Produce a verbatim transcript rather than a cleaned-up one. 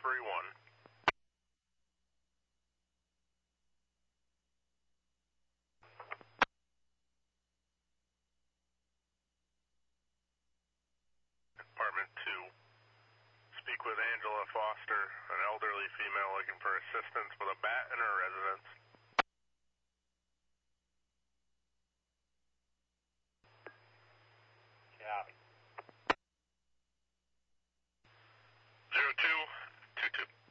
three one. Apartment two. Speak with Angela Foster, an elderly female looking for assistance with a bat in her residence.